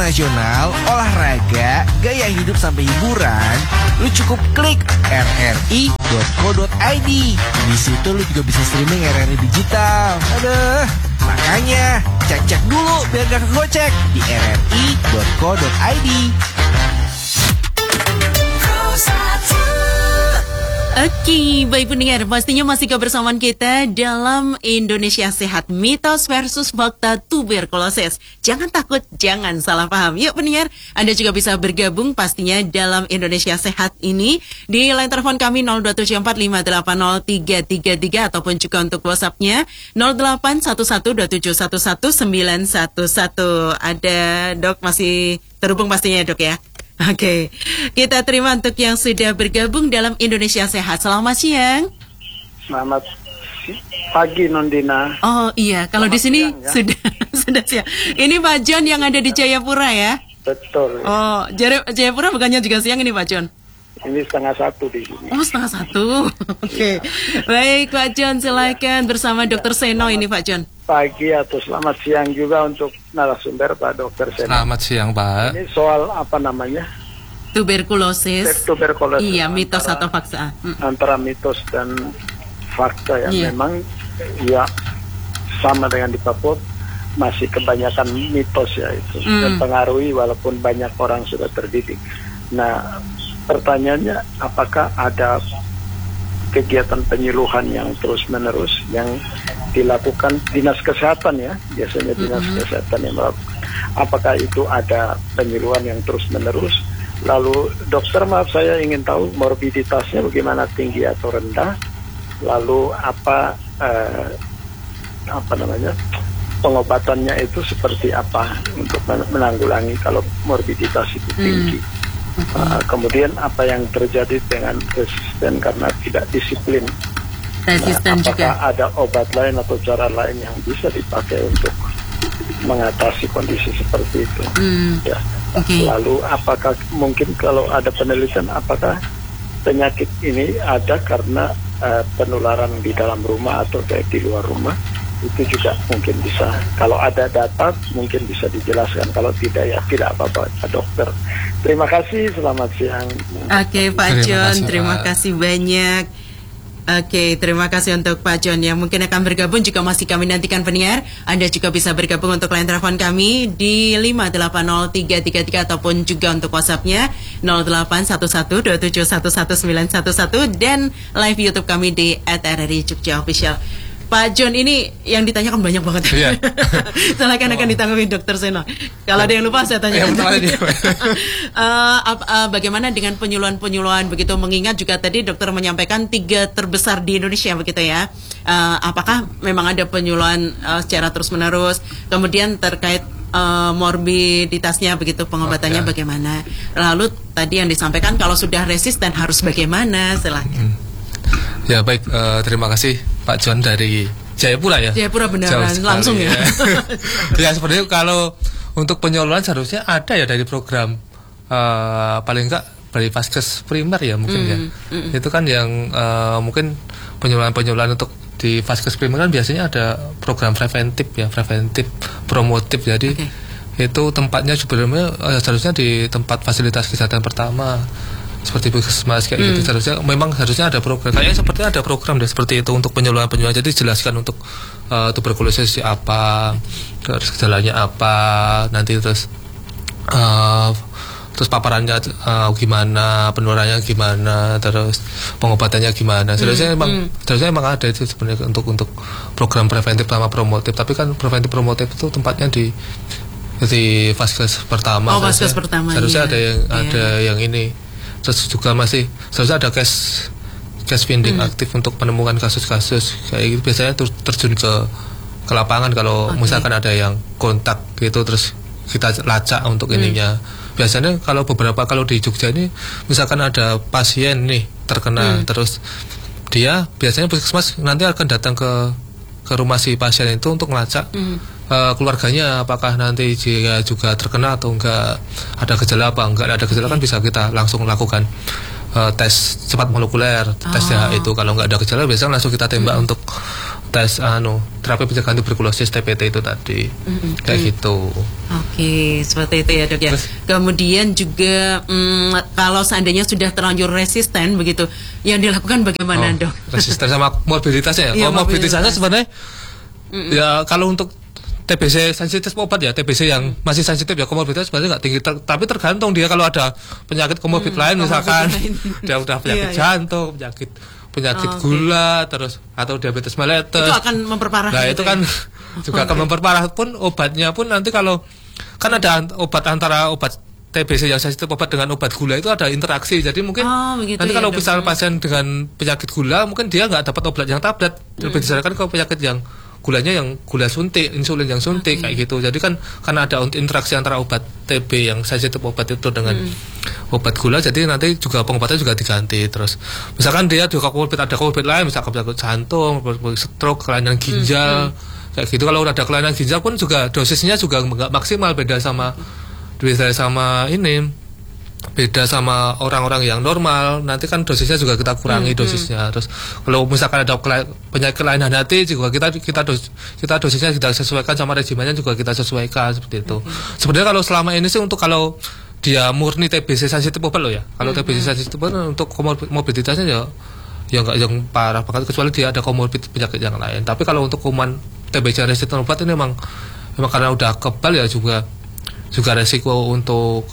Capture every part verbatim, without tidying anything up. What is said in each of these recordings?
internasional, olahraga, gaya hidup sampai hiburan, lu cukup klik r r i dot co dot i d. Di situ lu juga bisa streaming R R I digital. Aduh, makanya cek-cek dulu biar gak kegocek di r r i dot co dot i d. Oke, baik pendengar, pastinya masih kebersamaan kita dalam Indonesia Sehat, mitos versus fakta tuberkulosis. Jangan takut, jangan salah paham. Yuk pendengar, Anda juga bisa bergabung pastinya dalam Indonesia Sehat ini di line telepon kami nol dua tujuh empat lima delapan nol tiga tiga tiga ataupun juga untuk WhatsApp-nya nol delapan satu satu dua tujuh satu satu sembilan satu satu. Ada Dok masih terhubung pastinya Dok ya? Oke, kita terima untuk yang sudah bergabung dalam Indonesia Sehat. Selamat siang. Selamat pagi Nondina. Oh iya, kalau di sini siang, ya? sudah sudah siang. Ini Pak John yang ada di Jayapura ya? Betul. Oh, Jaya, Jayapura bukannya juga siang ini Pak John? Ini setengah satu di sini. Oh, setengah satu. Oke, okay. Ya. Baik Pak John, silakan ya. Bersama Dokter Seno ini Pak John. Pagi atau selamat siang juga untuk narasumber Pak Dokter Seno. Selamat siang Pak. Ini soal apa namanya? Tuberkulosis. Tuberkulosis. Iya, mitos antara, atau fakta. Antara mitos dan fakta yang iya. memang ya sama dengan di Papua masih kebanyakan mitos ya itu mm. mempengaruhi walaupun banyak orang sudah terdidik. Nah, pertanyaannya apakah ada kegiatan penyuluhan yang terus-menerus yang dilakukan dinas kesehatan ya, biasanya dinas mm-hmm. kesehatan yang melakukan. Apakah itu ada penyuluhan yang terus-menerus? Lalu dokter, maaf saya ingin tahu morbiditasnya bagaimana, tinggi atau rendah? Lalu apa eh, apa namanya pengobatannya itu seperti apa untuk menanggulangi kalau morbiditas itu tinggi? Mm. Uh, kemudian apa yang terjadi dengan resisten karena tidak disiplin? Resisten nah, apakah juga ada obat lain atau cara lain yang bisa dipakai untuk mengatasi kondisi seperti itu? Mm. Ya. Okay. Lalu apakah mungkin kalau ada penelitian apakah penyakit ini ada karena uh, penularan di dalam rumah atau di luar rumah? Itu juga mungkin bisa, kalau ada data mungkin bisa dijelaskan, kalau tidak ya tidak apa-apa Pak Dokter. Terima kasih, selamat siang. Oke Pak terima John, kasih, terima Pak. kasih banyak. Oke, terima kasih untuk Pak John yang mungkin akan bergabung, juga masih kami nantikan pendengar. Anda juga bisa bergabung untuk line telepon kami di lima delapan nol tiga tiga tiga ataupun juga untuk WhatsApp-nya nol delapan satu satu dua tujuh satu satu sembilan satu satu dan live YouTube kami di at R R I Jogja Official. Pak John, ini yang ditanyakan banyak banget. Iya. Silakan akan ditanggapi Dokter Seno. Kalau ada yang lupa saya tanya. uh, uh, uh, bagaimana dengan penyuluhan-penyuluhan begitu, mengingat juga tadi dokter menyampaikan tiga terbesar di Indonesia begitu ya. Uh, apakah memang ada penyuluhan uh, secara terus-menerus? Kemudian terkait uh, morbiditasnya begitu, pengobatannya okay. bagaimana? Lalu tadi yang disampaikan kalau sudah resisten harus bagaimana? Silakan. Hmm. Ya baik, uh, terima kasih Pak John dari Jayapura ya. Jayapura beneran langsung ya. Ya seperti itu, kalau untuk penyuluhan seharusnya ada ya dari program uh, paling enggak dari Vaskes primer ya mungkin mm, ya. Mm. Itu kan yang uh, mungkin penyuluhan-penyuluhan untuk di Vaskes primer kan biasanya ada program preventif ya, preventif, promotif. Jadi okay. itu tempatnya sebenarnya uh, seharusnya di tempat fasilitas kesehatan pertama. Seperti puskesmas kayak hmm. gitu, seharusnya memang harusnya ada program. Kayaknya seperti ada program deh seperti itu untuk penyuluhan-penyuluhan. Jadi jelaskan untuk uh, tuberkulosis apa, terus gejalanya apa, nanti terus uh, terus paparannya uh, gimana, penularannya gimana, terus pengobatannya gimana. Seharusnya hmm. memang hmm. seharusnya memang ada itu sebenarnya untuk untuk program preventif sama promotif. Tapi kan preventif promotif itu tempatnya di di Vaskes pertama. Oh, Vaskes pertama. Seharusnya iya. ada yang iya. ada yang ini. Terus juga masih seharusnya ada case case finding hmm. aktif untuk penemuan kasus-kasus kayak gitu. Biasanya ter, terjun ke ke lapangan kalau okay. misalkan ada yang kontak gitu, terus kita lacak untuk hmm. ininya. Biasanya kalau beberapa kalau di Jogja ini misalkan ada pasien nih terkena hmm. terus dia biasanya puskesmas nanti akan datang ke ke rumah si pasien itu untuk ngelacak hmm. Uh, keluarganya apakah nanti dia juga terkena atau enggak, ada gejala apa enggak. Ada gejala kan bisa kita langsung lakukan uh, tes cepat molekuler, tes oh. D H itu. Kalau enggak ada gejala biasanya langsung kita tembak hmm. untuk tes anu terapi pencegahan tuberkulosis T P T itu tadi. Mm-hmm. Kayak gitu. Oke, seperti itu ya dok ya. Terus, kemudian juga mm, kalau seandainya sudah terlanjur resisten begitu, yang dilakukan bagaimana oh, dok? Resisten sama morbiditasnya ya. Kalau morbiditasnya sebenarnya mm-hmm. ya kalau untuk T B C sensitif obat ya, T B C yang mm. masih sensitif ya komorbiditas sebenarnya nggak tinggi, ter- tapi tergantung dia kalau ada penyakit komorbid mm, lain misalkan dia udah penyakit yeah, jantung, yeah. penyakit penyakit oh, gula, okay. terus atau diabetes mellitus. Itu akan memperparah. Nah, itu kan ya? juga akan memperparah pun obatnya pun nanti kalau kan ada obat antara obat T B C yang sensitif obat dengan obat gula itu ada interaksi. Jadi mungkin oh, nanti ya, kalau misalnya pasien dengan penyakit gula mungkin dia nggak dapat obat yang tablet. Lebih hmm. disarankan kalau penyakit yang gulanya yang gula suntik, insulin yang suntik okay. kayak gitu. Jadi kan karena ada interaksi antara obat T B yang sensitif obat itu dengan hmm. obat gula, jadi nanti juga pengobatannya juga diganti. Terus misalkan dia juga komorbid ada komorbid lain, misalkan penyakit jantung, stroke, kelainan ginjal hmm. kayak gitu. Kalau udah ada kelainan ginjal pun juga dosisnya juga nggak maksimal, beda sama beda sama ini beda sama orang-orang yang normal. Nanti kan dosisnya juga kita kurangi hmm, dosisnya. Hmm. Terus kalau misalkan ada penyakit kelainan hati juga kita kita dos, kita dosisnya kita sesuaikan sama regimennya juga kita sesuaikan seperti itu. Hmm. Sebenarnya kalau selama ini sih untuk kalau dia murni T B C sensitif obat loh ya. Kalau hmm, T B C sensitif obat untuk komorbiditasnya ya ya nggak yang parah banget kecuali dia ada komorbid penyakit yang lain. Tapi kalau untuk kuman T B C resisten obat ini memang memang karena udah kebal ya juga juga resiko untuk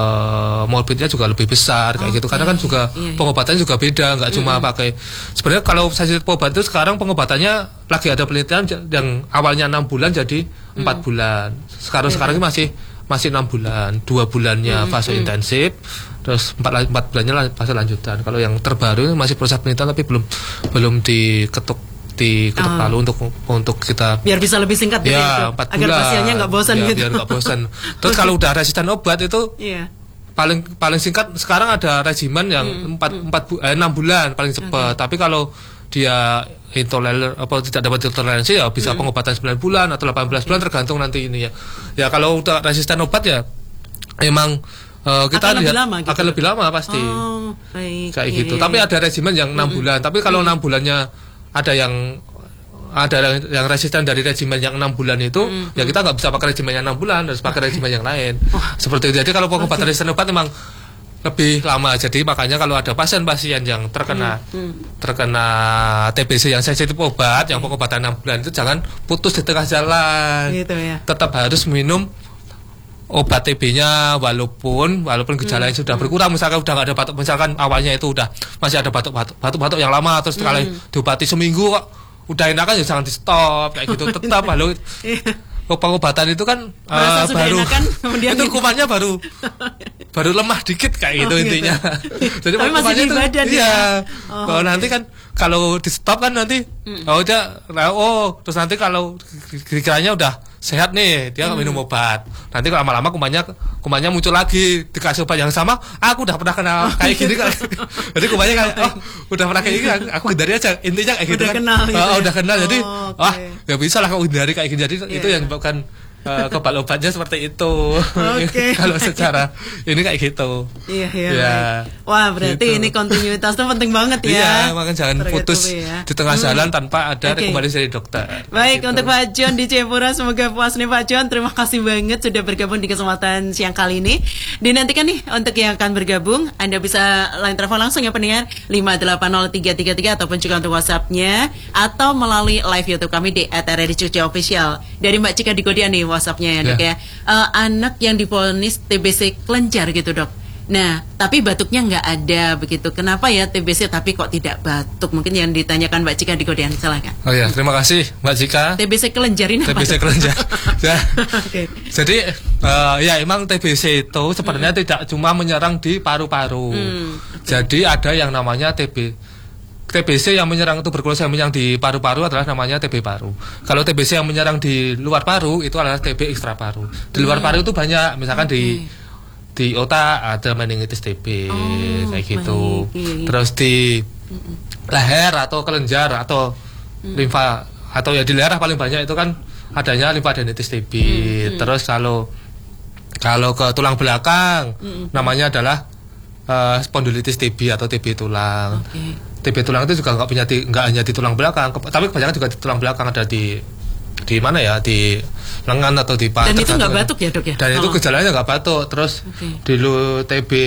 uh, morbidnya juga lebih besar kayak okay. gitu karena kan juga yeah, yeah. pengobatannya juga beda, nggak cuma mm-hmm. pakai sebenarnya kalau sensitif obat itu sekarang pengobatannya lagi ada penelitian yang awalnya enam bulan jadi empat mm. bulan sekarang yeah. sekarang ini masih masih enam bulan, dua bulannya mm-hmm. fase mm. intensif, terus empat empat bulannya fase lanjutan. Kalau yang terbaru masih proses penelitian tapi belum belum diketuk di ketuk oh. palu untuk untuk kita biar bisa lebih singkat ya, gitu, agar pasiennya nggak bosan ya, gitu. Biar nggak bosan. Terus kalau udah resisten obat itu yeah. paling paling singkat sekarang ada regimen yang empat hmm. empat bu, eh, enam bulan paling cepat. Okay. Tapi kalau dia intoleran apa tidak dapat toleransi ya bisa hmm. pengobatan sembilan bulan atau delapan belas bulan tergantung nanti ini ya. Ya kalau udah resisten obat ya emang uh, kita akan lihat lebih lama, gitu. akan lebih lama pasti. Oh, baik. Kayak gitu. Tapi ada regimen yang enam hmm. bulan. Tapi kalau enam hmm. bulannya ada yang ada yang resisten dari regimen yang enam bulan itu mm-hmm. ya kita nggak bisa pakai regimen yang enam bulan, harus pakai regimen yang lain oh. seperti itu. Jadi kalau pengobatan okay. resisten obat memang lebih lama. Jadi makanya kalau ada pasien-pasien yang terkena mm-hmm. terkena T B C yang sensitif obat yang pengobatan enam bulan itu jangan putus di tengah jalan gitu, ya. Tetap harus minum obat T B-nya walaupun walaupun gejalanya hmm. sudah berkurang, misalkan udah nggak ada batuk, misalkan awalnya itu udah masih ada batuk-batuk batuk-batuk yang lama terus sekali hmm. diobati seminggu kok udah enakan ya jangan di stop kayak gitu. Tetap halo pengobatan itu kan uh, baru enakan, itu kumannya baru baru lemah dikit kayak gitu oh, intinya gitu. Jadi kumannya itu iya oh, okay. nanti kan kalau di stop kan nanti hmm. oh dia oh terus nanti kalau kiranya udah sehat nih dia hmm. minum obat, nanti kalau lama-lama kumannya kumannya muncul lagi dikasih obat yang sama, aku udah pernah kenal kayak gini kan. Jadi kumannya kan oh udah pernah kayak gini, aku hindari aja intinya kayak gitu udah kan kenal, gitu oh, ya? udah kenal oh, jadi okay. ah ya bisa lah kalau hindari kayak gini. Jadi yeah. itu yang menyebabkan uh, kebal obatnya seperti itu. Okay. Kalau secara ini kayak gitu. Iya iya. Ya. Wah berarti gitu. Ini kontinuitas itu penting banget ya. Iya makanya jangan Tergetubi putus ya. Di tengah jalan hmm. tanpa ada okay. rekomendasi dari dokter. Baik gitu. Untuk Pak John di Jayapura, semoga puas nih Pak John. Terima kasih banget sudah bergabung di kesempatan siang kali ini. Dinantikan nih untuk yang akan bergabung, Anda bisa line telepon langsung ya pendengar lima delapan nol tiga tiga tiga ataupun juga untuk WhatsApp-nya atau melalui live YouTube kami di at r r i Jogja Official. Dari Mbak Cika di Kodian nih WhatsApp-nya ya dok yeah. ya. Uh, anak yang divonis T B C kelenjar gitu dok. Nah, tapi batuknya nggak ada begitu. Kenapa ya T B C tapi kok tidak batuk? Mungkin yang ditanyakan Mbak Cika di Kodian, silakan. Oh ya, terima kasih Mbak Cika. T B C kelenjar ini apa? T B C kelenjar. Ya. Okay. Jadi uh, ya emang T B C itu sebenarnya hmm. tidak cuma menyerang di paru-paru. Hmm, okay. Jadi ada yang namanya T B T B C yang menyerang tuberkulosis yang menyerang di paru-paru adalah namanya T B paru. Kalau T B C yang menyerang di luar paru itu adalah T B ekstra paru. Di luar hmm. paru itu banyak, misalkan okay. di di otak ada meningitis T B oh, kayak gitu. Baik. Terus di leher atau kelenjar atau mm. limfa atau ya di leher paling banyak itu kan adanya limfadenitis T B. Mm. Terus kalau kalau ke tulang belakang mm. namanya adalah uh, spondylitis T B atau T B tulang. Okay. T T B tulang itu juga nggak punya di, nggak hanya di tulang belakang, ke, tapi kebanyakan juga di tulang belakang, ada di di mana ya, di lengan atau di paha. Dan itu nggak batuk ya dok ya? Dan oh. itu gejalanya nggak batuk. Terus okay. dulu T B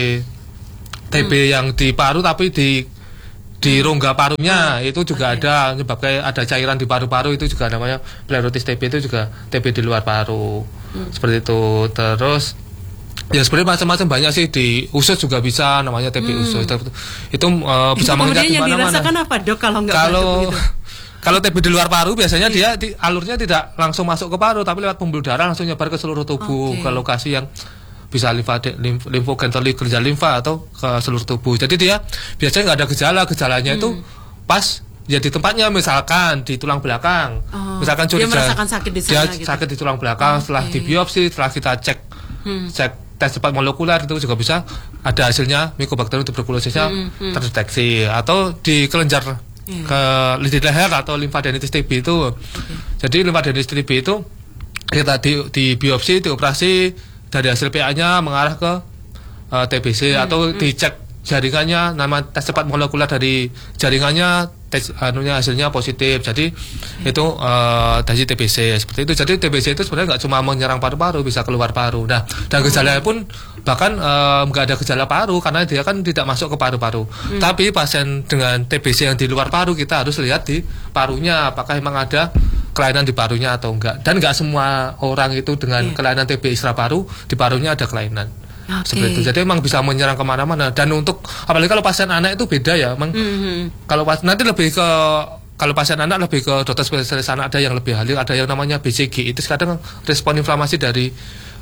T B hmm. yang di paru tapi di di rongga parunya itu juga okay. ada menyebabkan ada cairan di paru-paru, itu juga namanya pleuritis T B, itu juga T B di luar paru. Hmm. Seperti itu. Terus ya sebenarnya macam-macam banyak sih, di usus juga bisa, namanya T B hmm. usus. Itu uh, bisa menginjak di mana-mana. Kemudian yang dirasakan apa dok kalau nggak kalau batuk kalau T B di luar paru biasanya yeah. dia di, alurnya tidak langsung masuk ke paru, tapi lewat pembuluh darah langsung nyebar ke seluruh tubuh, okay. ke lokasi yang bisa limfa, limf, limfogen atau kelenjar limfa atau ke seluruh tubuh. Jadi dia biasanya nggak ada gejala, gejalanya hmm. itu pas ya di tempatnya, misalkan di tulang belakang, oh, misalkan dia merasakan sakit di sana, dia gitu. sakit di tulang belakang, oh, setelah okay. dibiopsi, setelah kita cek hmm. cek tes cepat molekuler, itu juga bisa ada hasilnya Mycobacterium tuberculosisnya hmm, hmm. terdeteksi. Atau di kelenjar yeah. ke di leher atau limfadenitis T B itu. Okay. Jadi limfadenitis T B itu kita di, di biopsi, dioperasi, dari hasil P A-nya mengarah ke uh, T B C hmm, atau hmm. dicek jaringannya, nama tes cepat molekuler dari jaringannya, tes anunya hasilnya positif. Jadi hmm. itu uh, dari T B C seperti itu. Jadi T B C itu sebenarnya nggak cuma menyerang paru-paru, bisa keluar paru. Nah, dan gejalanya pun bahkan nggak uh, ada gejala paru karena dia kan tidak masuk ke paru-paru. Hmm. Tapi pasien dengan T B C yang di luar paru, kita harus lihat di parunya apakah memang ada kelainan di parunya atau enggak. Dan enggak semua orang itu dengan yeah. kelainan T B isra paru di parunya ada kelainan. Okay. Seperti itu. Jadi memang bisa menyerang kemana-mana. Dan untuk apalagi kalau pasien anak itu beda ya. Memang mm-hmm. kalau pas, nanti lebih ke kalau pasien anak lebih ke dokter spesialis anak, ada yang lebih ahli, ada yang namanya B C G. Itu kadang respon inflamasi dari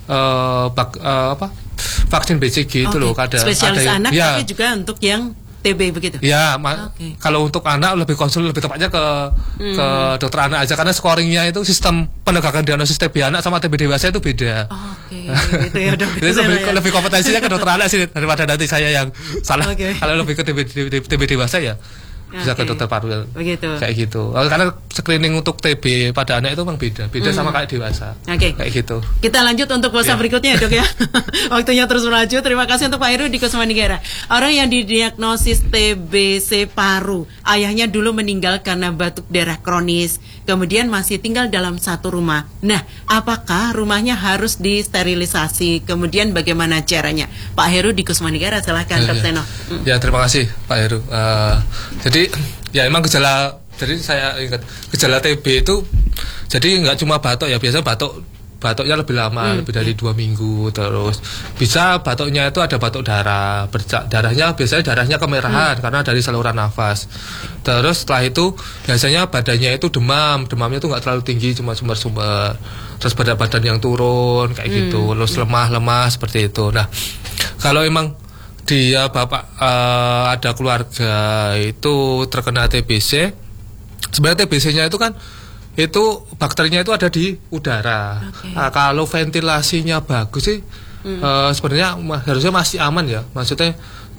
uh, bak, uh, apa vaksin B C G okay. itu loh. Ada spesialis ada yang, anak, ya, tapi juga untuk yang T B begitu. Ya, okay. kalau untuk anak lebih konsul lebih tepatnya ke hmm. ke dokter anak aja, karena scoringnya itu sistem penegakan diagnosis T B anak sama T B dewasa itu beda. Oke, okay. gitu ya dok. Jadi lebih, ya. lebih kompetensinya ke dokter anak sih daripada nanti saya yang salah. Okay. Kalau lebih ke T B, T B dewasa ya bisa okay. ke dokter paru begitu. Kayak gitu. Karena screening untuk T B pada anak itu memang beda, beda hmm. sama kayak dewasa. Oke. Okay. Kayak gitu. Kita lanjut untuk puasa yeah. berikutnya dok ya. Waktunya terus melaju. Terima kasih untuk Pak Heru di Kusmanegara. Orang yang didiagnosis T B C paru, ayahnya dulu meninggal karena batuk darah kronis, kemudian masih tinggal dalam satu rumah. Nah, apakah rumahnya harus disterilisasi? Kemudian bagaimana caranya? Pak Heru di Kusmanegara, silahkan ya, Dok ya. Seno. Hmm. Ya, terima kasih Pak Heru. Uh, jadi Jadi ya emang gejala, jadi saya ingat gejala T B itu jadi nggak cuma batuk ya, biasanya batuk batuknya lebih lama, hmm. lebih dari dua minggu. Terus bisa batuknya itu ada batuk darah, bercak darahnya biasanya darahnya kemerahan hmm. karena dari saluran nafas. Terus setelah itu biasanya badannya itu demam, demamnya itu nggak terlalu tinggi, cuma sumber-sumber. Terus berat badan yang turun kayak hmm. gitu, terus lemah-lemah seperti itu. Nah, kalau emang dia bapak uh, ada keluarga itu terkena T B C, sebenarnya T B C-nya itu kan itu bakterinya itu ada di udara. Okay. Nah, kalau ventilasinya bagus sih hmm. uh, sebenarnya harusnya masih aman ya, maksudnya.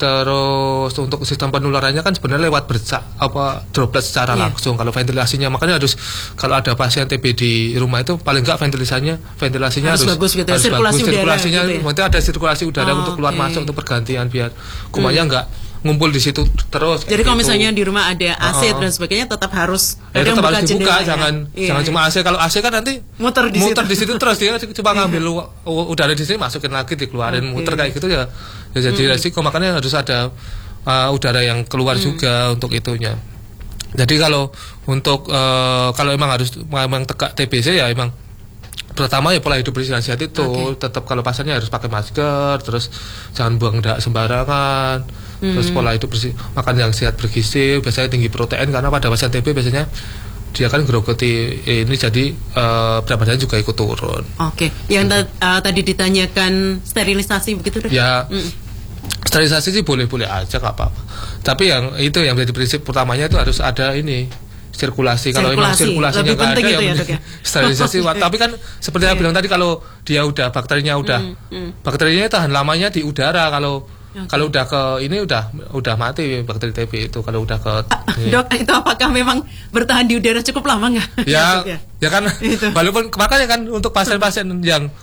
Terus untuk sistem penularannya kan sebenarnya lewat bercak apa droplet secara yeah. langsung. Kalau ventilasinya, makanya harus kalau ada pasien T B di rumah itu paling enggak ventilasinya ventilasinya harus, harus bagus gitu. Harus sirkulasi bagus. udara Sirkulasinya gitu ya? ada sirkulasi udara oh, untuk keluar okay. masuk untuk pergantian biar kumannya enggak hmm. ngumpul di situ terus. Jadi kalau gitu. Misalnya di rumah ada A C uh-uh. dan sebagainya tetap harus ya, tetap harus dibuka, ya? jangan iya. jangan cuma A C. Kalau A C kan nanti muter di muter situ, di situ terus dia cuma ngambil udara di sini masukin lagi dikeluarin okay. muter kayak gitu ya. Ya jadi hmm. resiko, makanya harus ada Uh, udara yang keluar hmm. juga untuk itunya. Jadi kalau untuk uh, kalau emang harus memang tegak T B C ya emang pertama ya pola hidup bersih dan sehat itu okay. tetap kalau pasiennya harus pakai masker, terus jangan buang darah sembarangan, hmm. terus pola hidup bersih, makan yang sehat bergizi, biasanya tinggi protein karena pada pasien T B biasanya dia kan grogoti ini jadi uh, berat badannya juga ikut turun. Oke, okay. yang gitu. ta- uh, tadi ditanyakan sterilisasi begitu deh. Ya. Mm. Sterilisasi sih boleh-boleh aja nggak apa-apa. Tapi yang itu yang menjadi prinsip pertamanya itu harus ada ini sirkulasi. Kalau memang sirkulasinya nggak ada gitu ya, ya, ya? sterilisasi. Okay. Tapi kan seperti yang bilang tadi, kalau dia udah bakterinya udah hmm, hmm. bakterinya tahan lamanya di udara. Kalau okay. kalau udah ke ini udah udah mati bakteri T B itu kalau udah ke. Ah, dok, itu apakah memang bertahan di udara cukup lama nggak? Ya, ya, ya kan. Walaupun makanya kan untuk pasien-pasien yang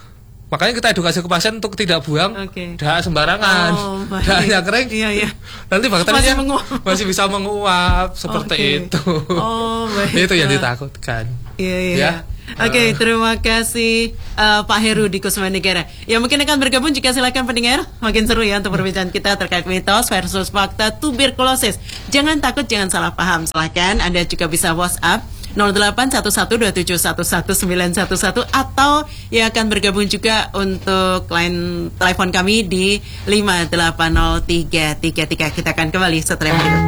makanya kita edukasi ke pasien untuk tidak buang okay. dahak sembarangan. Oh, dahaknya kering, iya, iya. nanti bakterinya masih, masih bisa menguap seperti okay. itu. Oh, itu yang ditakutkan. Iya, iya. Ya. Oke, okay, terima kasih uh, Pak Heru di Kusmanegara. Ya mungkin akan bergabung juga silakan pendengar. Makin seru ya untuk perbincangan kita terkait mitos versus fakta tuberkulosis. Jangan takut, jangan salah paham. Silakan Anda juga bisa WhatsApp nol delapan satu satu dua tujuh satu satu sembilan satu satu atau yang akan bergabung juga untuk line telepon kami di lima delapan nol tiga tiga tiga. Kita akan kembali setelah berikut.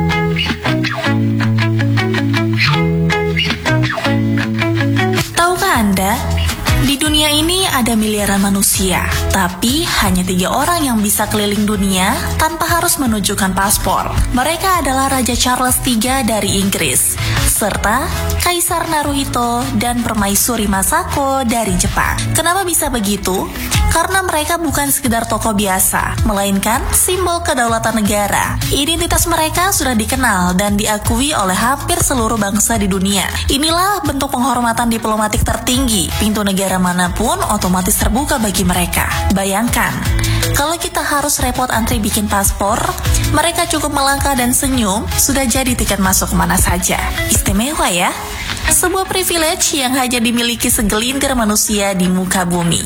Tahukah Anda, di dunia ini ada miliaran manusia, tapi hanya tiga orang yang bisa keliling dunia tanpa harus menunjukkan paspor. Mereka adalah Raja Charles tiga dari Inggris, serta Kaisar Naruhito dan Permaisuri Masako dari Jepang. Kenapa bisa begitu? Karena mereka bukan sekedar tokoh biasa, melainkan simbol kedaulatan negara. Identitas mereka sudah dikenal dan diakui oleh hampir seluruh bangsa di dunia. Inilah bentuk penghormatan diplomatik tertinggi. Pintu negara manapun otomatis terbuka bagi mereka. Bayangkan, kalau kita harus repot antri bikin paspor, mereka cukup melangkah dan senyum, sudah jadi tiket masuk kemana saja. Istimewa ya? Sebuah privilege yang hanya dimiliki segelintir manusia di muka bumi.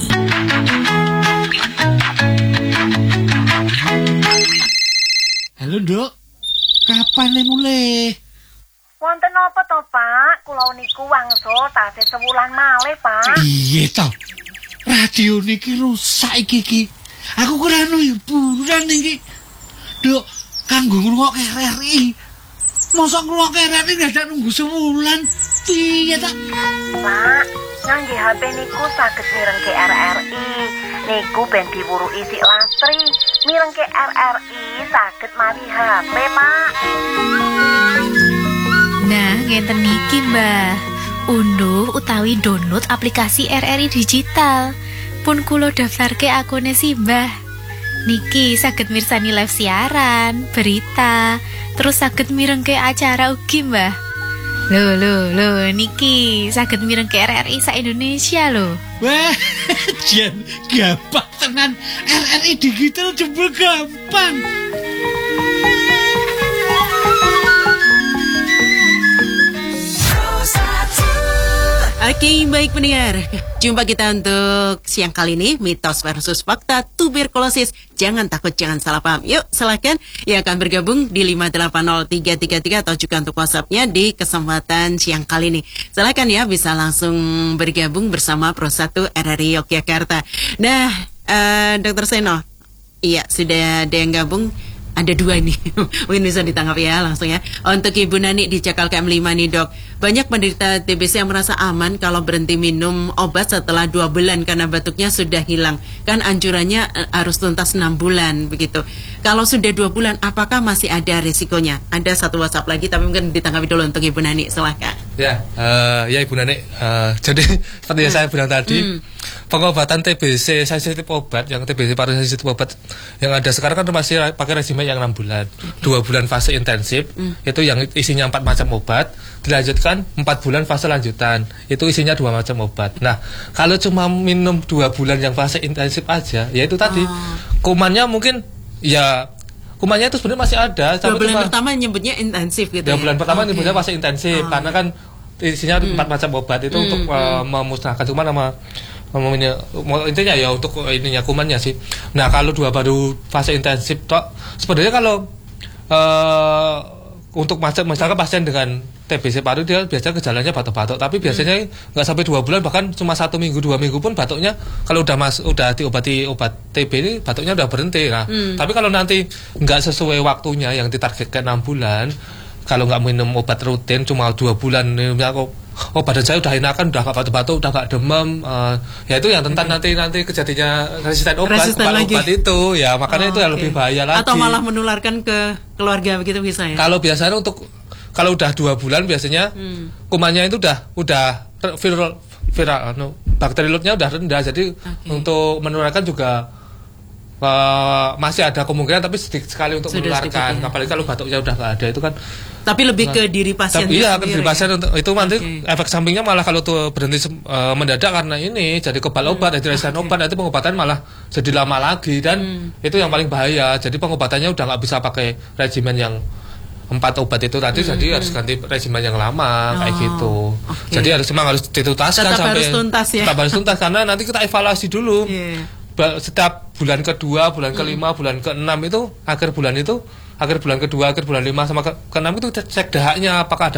Halo, Dok. Kapan le mulai? Wonten apa to, Pak? Kula niku wangsul tasih sewulan malih, Pak. Iya to. Radio niki rusak iki iki. Aku kurang hiburan iki. Dok, kanggo ngrungokke R R I. Mosok ngrungokke R R I dadak nunggu sewulan. Piye ta? Pak, ngangge H P niku saged mirengke R R I. Niku ben diwuruki sik lastri. Mirengke R R I saged mawi H P, Pak. Nah, ngenten niki, Mbah. Unduh utawi download aplikasi R R I digital. Pun kula daftarke akune si Mbah. Niki saged mirsani live siaran, berita, terus saged mirengke acara ugi, Mbah. Loh, loh, loh, niki saged mirengke R R I sa Indonesia loh. Wah, jan gampang tenan. R R I digital jebul gampang. Oke, baik pendengar. Jumpa kita untuk siang kali ini, mitos versus fakta tuberkulosis. Jangan takut, jangan salah paham. Yuk, silakan yang akan bergabung di lima delapan nol tiga tiga tiga atau juga untuk WhatsApp-nya di kesempatan siang kali ini. Silakan ya, bisa langsung bergabung bersama Pro satu R R I Yogyakarta. Nah, uh, Dokter Seno, iya sudah ada yang gabung. Ada dua nih, mungkin bisa ditangkap ya langsung ya. Untuk Ibu Nani di Cakal K M lima nih, Dok. Banyak penderita T B C yang merasa aman kalau berhenti minum obat setelah dua bulan karena batuknya sudah hilang. Kan anjurannya uh, harus tuntas enam bulan begitu. Kalau sudah dua bulan, apakah masih ada resikonya? Ada satu WhatsApp lagi, tapi mungkin ditanggapi dulu untuk Ibu Nani, silahkan. Ya, uh, ya Ibu Nani. Uh, jadi seperti yang hmm. saya bilang tadi, hmm. pengobatan T B C sensitif obat, yang T B C paru sensitif obat yang ada sekarang kan masih pakai regimen yang enam bulan, dua bulan fase intensif, hmm. itu yang isinya empat macam obat, dilanjutkan empat bulan fase lanjutan, itu isinya dua macam obat. Nah, kalau cuma minum dua bulan yang fase intensif aja, ya itu tadi, oh. kumannya mungkin ya kumannya itu sebenarnya masih ada. Dua bulan cuma, pertama nyebutnya intensif gitu. Dua ya? bulan pertama okay. nyebutnya fase intensif, oh. karena kan isinya hmm. empat macam obat itu hmm. untuk uh, memusnahkan kuman sama intinya ya untuk ininya kumannya sih. Nah, kalau dua baru fase intensif toh sebenarnya kalau uh, untuk macam misalkan pasien dengan T B C paru dia biasanya gejalanya batuk-batuk, tapi biasanya nggak hmm. sampai dua bulan, bahkan cuma satu minggu dua minggu pun batuknya kalau udah mas udah diobati obat T B ini batuknya udah berhenti. Nah, hmm. tapi kalau nanti nggak sesuai waktunya yang ditargetkan enam bulan, kalau nggak minum obat rutin cuma dua bulan minumnya kok oh badan saya udah enakan, udah nggak batuk-batuk, udah nggak demam, uh, ya itu yang rentan okay. nanti nanti kejadiannya resisten obat, resisten lagi. Obat itu ya makanya oh, itu yang okay. lebih bahaya lagi. Atau malah menularkan ke keluarga begitu bisa ya? Kalau biasanya untuk kalau udah dua bulan biasanya hmm. kumannya itu udah udah viral viral no, bakteri loadnya udah rendah, jadi okay. untuk menularkan juga uh, masih ada kemungkinan, tapi sedikit sekali untuk Sudah menularkan. Sedikit, ya. Apalagi kalau batuknya udah nggak ada, itu kan Tapi lebih Nah, ke diri pasien. Tapi iya, ke diri pasien ya? untuk itu nanti Okay. efek sampingnya malah kalau tuh berhenti uh, mendadak karena ini jadi kebal obat, jadi resisten okay. obat, nanti pengobatan malah jadi lama lagi dan Hmm. itu yang paling bahaya. Jadi pengobatannya udah nggak bisa pakai regimen yang empat obat itu tadi, Hmm. jadi harus ganti regimen yang lama kayak Oh, gitu. okay. Jadi harus memang harus dituntaskan Tetap sampai harus tuntas ya. tetap harus tuntas karena nanti kita evaluasi dulu. Yeah. Ba- Setiap bulan kedua, bulan kelima, bulan keenam itu akhir bulan itu akhir bulan kedua, akhir bulan lima sama ke keenam itu cek dahaknya apakah ada